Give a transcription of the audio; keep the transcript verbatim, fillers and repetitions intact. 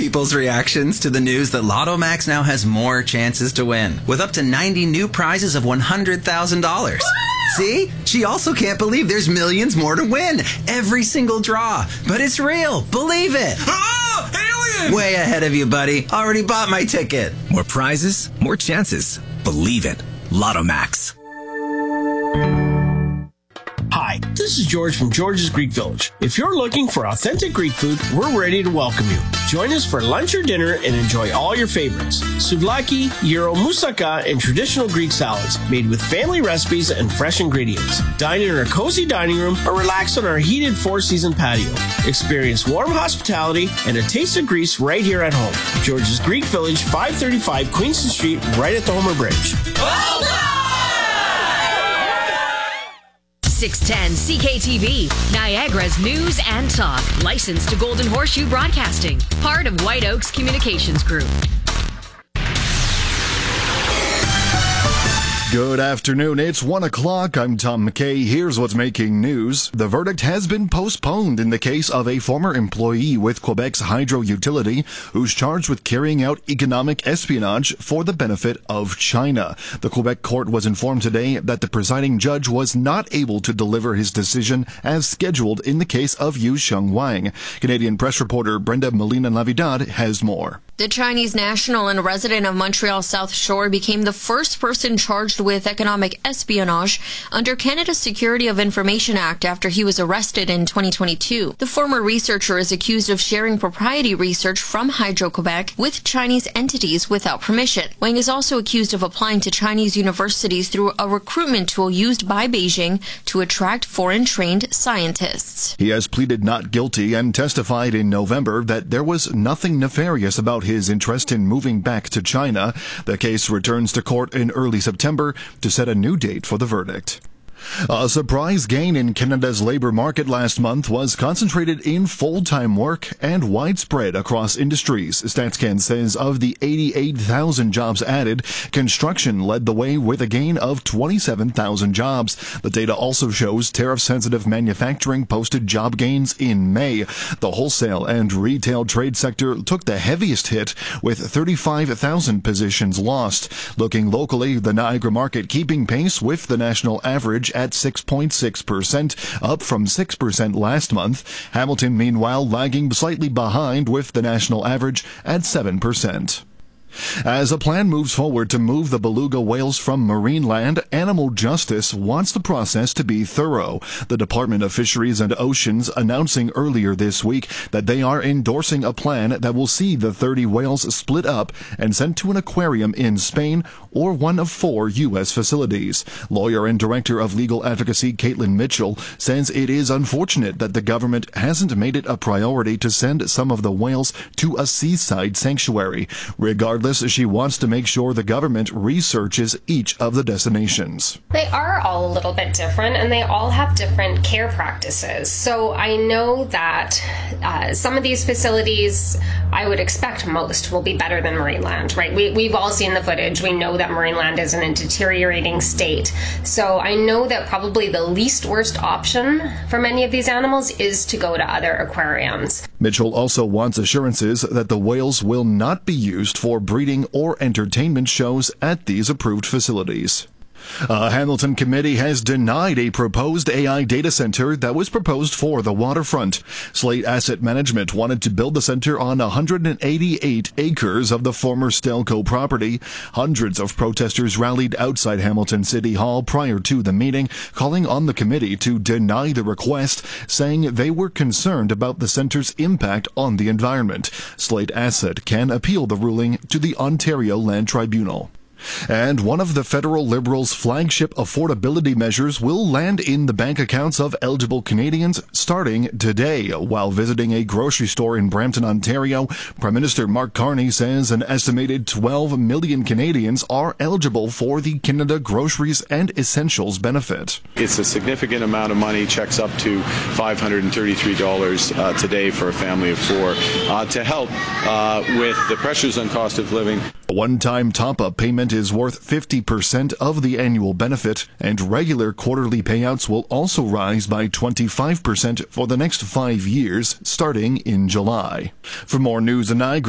people's reactions to the news that Lotto Max now has more chances to win, with up to ninety new prizes of one hundred thousand dollars. See? She also can't believe there's millions more to win. Every single draw. But it's real. Believe it. Oh, alien! Way ahead of you, buddy. Already bought my ticket. More prizes, more chances. Believe it. Lotto Max. Hi, this is George from George's Greek Village. If you're looking for authentic Greek food, we're ready to welcome you. Join us for lunch or dinner and enjoy all your favorites. Souvlaki, gyro, moussaka, and traditional Greek salads made with family recipes and fresh ingredients. Dine in our cozy dining room or relax on our heated four-season patio. Experience warm hospitality and a taste of Greece right here at home. George's Greek Village, five thirty-five Queenston Street, right at the Homer Bridge. Well done! six ten C K T V, Niagara's news and talk. Licensed to Golden Horseshoe Broadcasting. Part of White Oaks Communications Group. Good afternoon. It's one o'clock. I'm Tom McKay. Here's what's making news. The verdict has been postponed in the case of a former employee with Quebec's hydro utility who's charged with carrying out economic espionage for the benefit of China. The Quebec court was informed today that the presiding judge was not able to deliver his decision as scheduled in the case of Yu Xiong Wang. Canadian press reporter Brenda Molina-Navidad has more. The Chinese national and resident of Montreal South Shore became the first person charged with economic espionage under Canada's Security of Information Act after he was arrested in twenty twenty-two. The former researcher is accused of sharing proprietary research from Hydro-Quebec with Chinese entities without permission. Wang is also accused of applying to Chinese universities through a recruitment tool used by Beijing to attract foreign-trained scientists. He has pleaded not guilty and testified in November that there was nothing nefarious about his interest in moving back to China. The case returns to court in early September to set a new date for the verdict. A surprise gain in Canada's labour market last month was concentrated in full-time work and widespread across industries. StatsCan says of the eighty-eight thousand jobs added, construction led the way with a gain of twenty-seven thousand jobs. The data also shows tariff-sensitive manufacturing posted job gains in May. The wholesale and retail trade sector took the heaviest hit with thirty-five thousand positions lost. Looking locally, the Niagara market keeping pace with the national average at six point six percent, up from six percent last month. Hamilton, meanwhile, lagging slightly behind with the national average at seven percent. As a plan moves forward to move the beluga whales from marine land, Animal Justice wants the process to be thorough. The Department of Fisheries and Oceans announcing earlier this week that they are endorsing a plan that will see the thirty whales split up and sent to an aquarium in Spain or one of four U S facilities. Lawyer and Director of Legal Advocacy Caitlin Mitchell says it is unfortunate that the government hasn't made it a priority to send some of the whales to a seaside sanctuary. Regardless, she wants to make sure the government researches each of the destinations. They are all a little bit different and they all have different care practices. So I know that uh, some of these facilities, I would expect most, will be better than Marineland, right? We, we've all seen the footage. We know that Marineland is in a deteriorating state. So I know that probably the least worst option for many of these animals is to go to other aquariums. Mitchell also wants assurances that the whales will not be used for breeding or entertainment shows at these approved facilities. A Hamilton committee has denied a proposed A I data center that was proposed for the waterfront. Slate Asset Management wanted to build the center on one hundred eighty-eight acres of the former Stelco property. Hundreds of protesters rallied outside Hamilton City Hall prior to the meeting, calling on the committee to deny the request, saying they were concerned about the center's impact on the environment. Slate Asset can appeal the ruling to the Ontario Land Tribunal. And one of the federal Liberals' flagship affordability measures will land in the bank accounts of eligible Canadians starting today. While visiting a grocery store in Brampton, Ontario, Prime Minister Mark Carney says an estimated twelve million Canadians are eligible for the Canada Groceries and Essentials benefit. It's a significant amount of money, checks up to five hundred thirty-three dollars uh, today for a family of four, uh, to help uh, with the pressures on cost of living. A one-time top-up payment is worth fifty percent of the annual benefit, and regular quarterly payouts will also rise by twenty-five percent for the next five years, starting in July. For more news in Niagara,